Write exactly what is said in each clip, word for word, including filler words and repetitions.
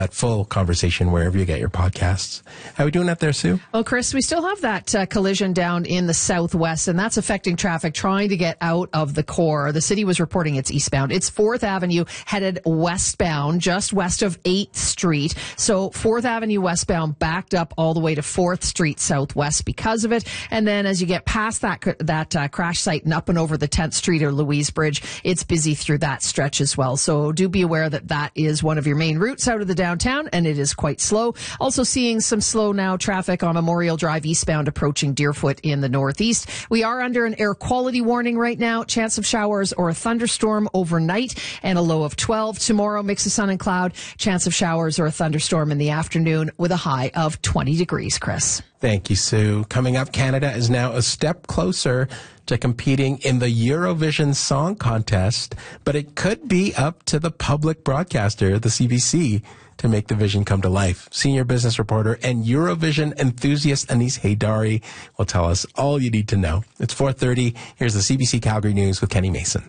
that full conversation wherever you get your podcasts. How are we doing up there, Sue? Well, Chris, we still have that uh, collision down in the southwest, and that's affecting traffic trying to get out of the core. The city was reporting it's eastbound. It's fourth Avenue headed westbound, just west of eighth Street. So fourth Avenue westbound backed up all the way to fourth Street southwest because of it. And then as you get past that that uh, crash site and up and over the tenth Street or Louise Bridge, it's busy through that stretch as well. So do be aware that that is one of your main routes out of the downtown, and it is quite slow. Also seeing some slow now traffic on Memorial Drive eastbound approaching Deerfoot in the northeast. We are under an air quality warning right now. Chance of showers or a thunderstorm overnight and a low of twelve. Tomorrow, mix of sun and cloud. Chance of showers or a thunderstorm in the afternoon with a high of twenty degrees, Chris. Thank you, Sue. Coming up, Canada is now a step closer to competing in the Eurovision Song Contest, but it could be up to the public broadcaster, the C B C, to make the vision come to life. Senior business reporter and Eurovision enthusiast Anis Haydari will tell us all you need to know. It's four thirty. Here's the C B C Calgary News with Kenny Mason.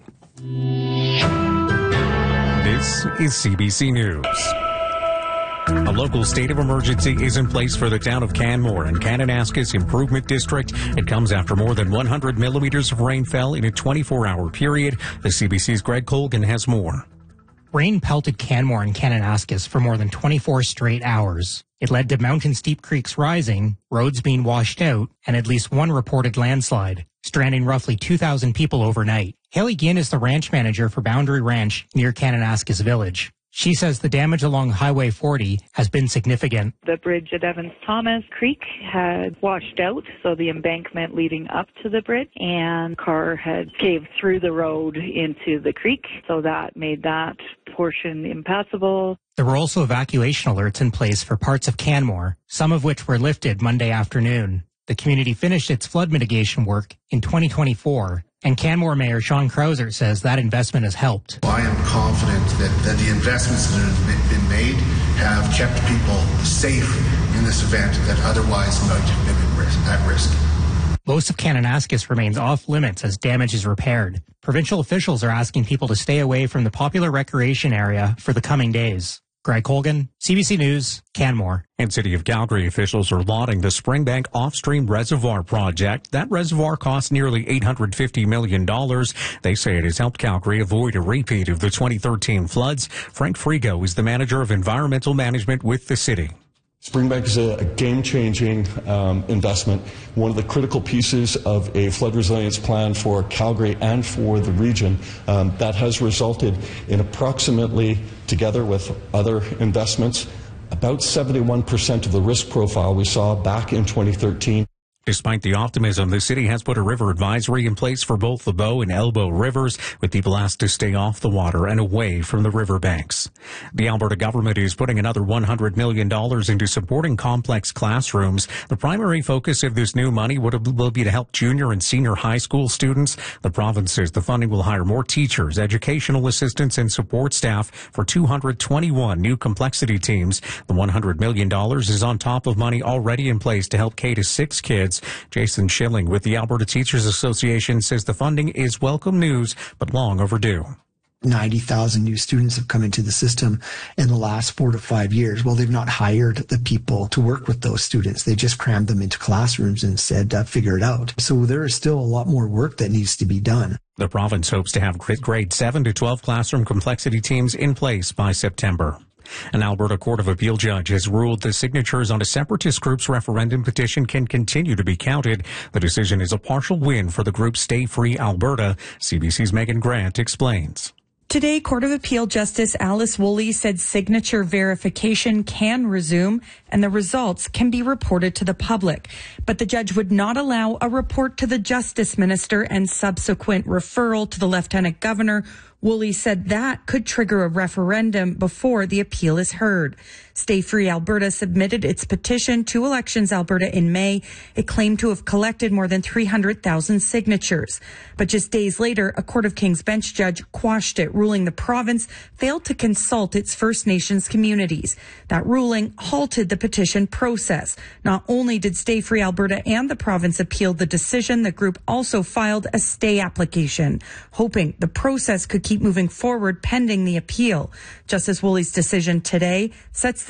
This is C B C News. A local state of emergency is in place for the town of Canmore and Kananaskis Improvement District. It comes after more than one hundred millimeters of rain fell in a twenty-four hour period. The C B C's Greg Colgan has more. Rain pelted Canmore and Kananaskis for more than twenty-four straight hours. It led to mountain steep creeks rising, roads being washed out, and at least one reported landslide, stranding roughly two thousand people overnight. Haley Ginn is the ranch manager for Boundary Ranch near Kananaskis Village. She says the damage along Highway forty has been significant. The bridge at Evans Thomas Creek had washed out, so the embankment leading up to the bridge, and car had caved through the road into the creek, so that made that portion impassable. There were also evacuation alerts in place for parts of Canmore, some of which were lifted Monday afternoon. The community finished its flood mitigation work in twenty twenty-four, and Canmore Mayor Sean Krauser says that investment has helped. I am confident that, that the investments that have been made have kept people safe in this event that otherwise might have been at risk. Most of Kananaskis remains off limits as damage is repaired. Provincial officials are asking people to stay away from the popular recreation area for the coming days. Greg Colgan, C B C News, Canmore. And City of Calgary officials are lauding the Springbank Off-Stream Reservoir project. That reservoir costs nearly eight hundred fifty million dollars. They say it has helped Calgary avoid a repeat of the twenty thirteen floods. Frank Frigo is the manager of environmental management with the city. Springbank is a game-changing um, investment, one of the critical pieces of a flood resilience plan for Calgary and for the region um, that has resulted in approximately, together with other investments, about seventy-one percent of the risk profile we saw back in twenty thirteen. Despite the optimism, the city has put a river advisory in place for both the Bow and Elbow rivers, with people asked to stay off the water and away from the riverbanks. The Alberta government is putting another one hundred million dollars into supporting complex classrooms. The primary focus of this new money would, will be to help junior and senior high school students. The province says the funding will hire more teachers, educational assistants, and support staff for two hundred twenty-one new complexity teams. The one hundred million dollars is on top of money already in place to help K to six kids. Jason Schilling with the Alberta Teachers Association says the funding is welcome news, but long overdue. ninety thousand new students have come into the system in the last four to five years. Well, they've not hired the people to work with those students. They just crammed them into classrooms and said, uh, figure it out. So there is still a lot more work that needs to be done. The province hopes to have grade seven to twelve classroom complexity teams in place by September. An Alberta Court of Appeal judge has ruled the signatures on a separatist group's referendum petition can continue to be counted. The decision is a partial win for the group Stay Free Alberta. C B C's Megan Grant explains. Today, Court of Appeal Justice Alice Woolley said signature verification can resume and the results can be reported to the public. But the judge would not allow a report to the Justice Minister and subsequent referral to the Lieutenant Governor. Woolley said that could trigger a referendum before the appeal is heard. Stay Free Alberta submitted its petition to Elections Alberta in May. It claimed to have collected more than three hundred thousand signatures. But just days later, a Court of King's Bench judge quashed it, ruling the province failed to consult its First Nations communities. That ruling halted the petition process. Not only did Stay Free Alberta and the province appeal the decision, the group also filed a stay application, hoping the process could keep moving forward pending the appeal. Justice Woolley's decision today sets